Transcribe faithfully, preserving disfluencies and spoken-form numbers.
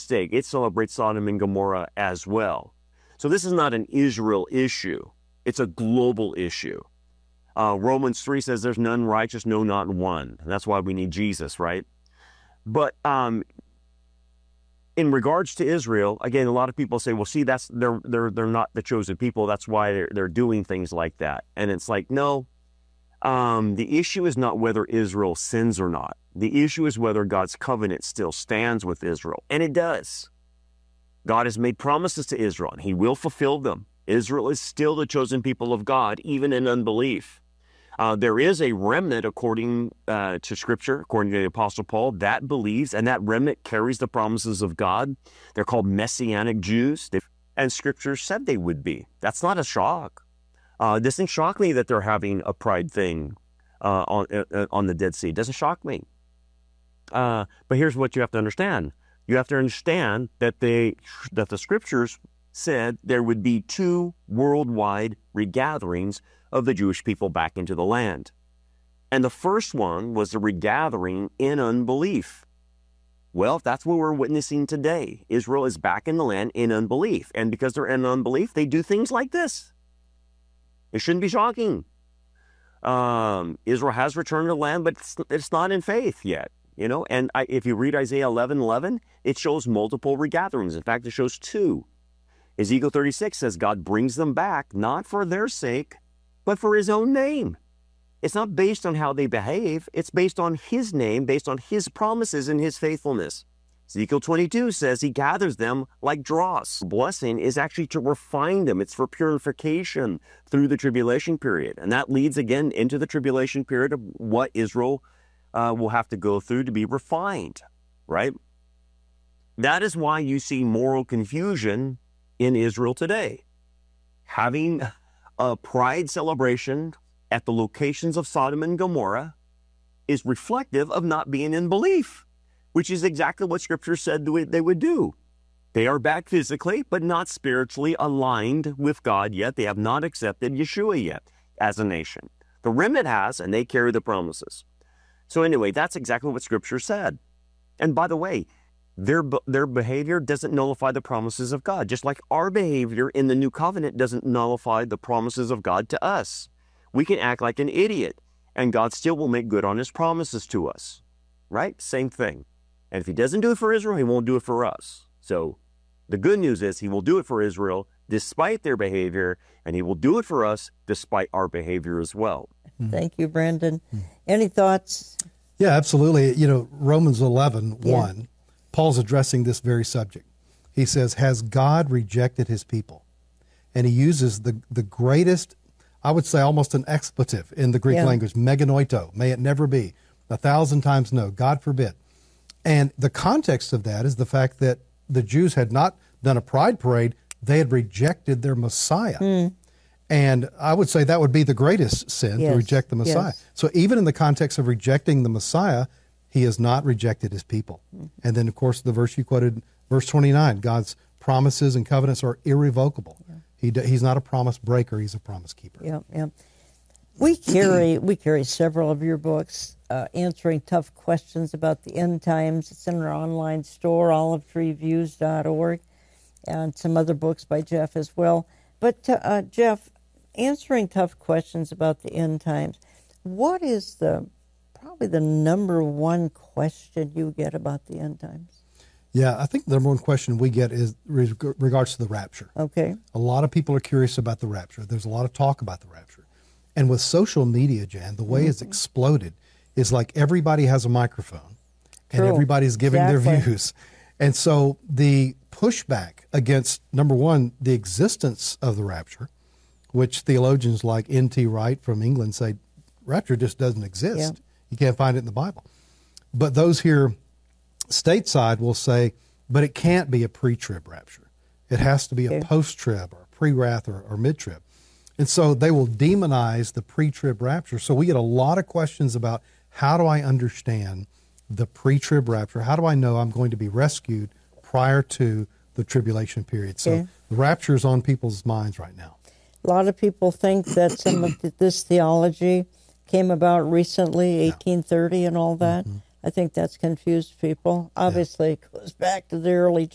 mistake. It celebrates Sodom and Gomorrah as well. So this is not an Israel issue. It's a global issue. Uh, Romans three says there's none righteous, no, not one. And that's why we need Jesus, right? But um, in regards to Israel, again, a lot of people say, well, see, that's they're they're they're not the chosen people. That's why they're they're doing things like that. And it's like, no, um, the issue is not whether Israel sins or not. The issue is whether God's covenant still stands with Israel. And it does. God has made promises to Israel, and he will fulfill them. Israel is still the chosen people of God, even in unbelief. Uh, there is a remnant, according uh, to Scripture, according to the Apostle Paul, that believes, and that remnant carries the promises of God. They're called Messianic Jews, and Scripture said they would be. That's not a shock. Uh, it doesn't shock me that they're having a pride thing uh, on, uh, on the Dead Sea. It doesn't shock me. Uh, but here's what you have to understand. You have to understand that they, that the Scriptures said there would be two worldwide regatherings of the Jewish people back into the land. And the first one was the regathering in unbelief. Well, that's what we're witnessing today. Israel is back in the land in unbelief. And because they're in unbelief, they do things like this. It shouldn't be shocking. Um, Israel has returned to the land, but it's, it's not in faith yet. You know, and I, if you read Isaiah eleven eleven, it shows multiple regatherings. In fact, it shows two. Ezekiel thirty-six says God brings them back, not for their sake, but for his own name. It's not based on how they behave. It's based on his name, based on his promises and his faithfulness. Ezekiel twenty-two says he gathers them like dross. Blessing is actually to refine them. It's for purification through the tribulation period. And that leads again into the tribulation period of what Israel uh, will have to go through to be refined, right? That is why you see moral confusion in Israel today. Having a pride celebration at the locations of Sodom and Gomorrah is reflective of not being in belief, which is exactly what Scripture said they would do. They are back physically, but not spiritually aligned with God yet. They have not accepted Yeshua yet as a nation. The remnant has, and they carry the promises. So anyway, that's exactly what Scripture said. And by the way, Their, their behavior doesn't nullify the promises of God, just like our behavior in the new covenant doesn't nullify the promises of God to us. We can act like an idiot, and God still will make good on his promises to us, right? Same thing. And if he doesn't do it for Israel, he won't do it for us. So the good news is he will do it for Israel despite their behavior, and he will do it for us despite our behavior as well. Thank you, Brandon. Any thoughts? Yeah, absolutely. You know, Romans eleven, Yeah. one, Paul's addressing this very subject. He says, has God rejected his people? And he uses the, the greatest, I would say almost an expletive in the Greek Yeah. language, meganoito, may it never be, a thousand times no, God forbid. And the context of that is the fact that the Jews had not done a pride parade, they had rejected their Messiah. Mm. And I would say that would be the greatest sin, Yes. to reject the Messiah. Yes. So even in the context of rejecting the Messiah, he has not rejected his people. And then, of course, the verse you quoted, verse twenty-nine, God's promises and covenants are irrevocable. Yeah. He d- he's not a promise breaker, he's a promise keeper. Yeah, yeah. We carry we carry several of your books, uh, answering tough questions about the end times. It's in our online store, olive tree views dot org, and some other books by Jeff as well. But, uh, Jeff, answering tough questions about the end times, what is the probably the number one question you get about the end times? Yeah, I think the number one question we get is reg- regards to the rapture. Okay. A lot of people are curious about the rapture. There's a lot of talk about the rapture. And with social media, Jan, the way Mm-hmm. it's exploded is like everybody has a microphone and True. everybody's giving Exactly. their views. And so the pushback against, number one, the existence of the rapture, which theologians like N T Wright from England say rapture just doesn't exist. Yeah. You can't find it in the Bible. But those here stateside will say, but it can't be a pre-trib rapture. It has to be a Okay. post-trib or pre-wrath or, or mid-trib. And so they will demonize the pre-trib rapture. So we get a lot of questions about how do I understand the pre-trib rapture? How do I know I'm going to be rescued prior to the tribulation period? So Okay. the rapture is on people's minds right now. A lot of people think that some of th- this theology came about recently, eighteen thirty and all that. Mm-hmm. I think that's confused people. Obviously, it goes back to the early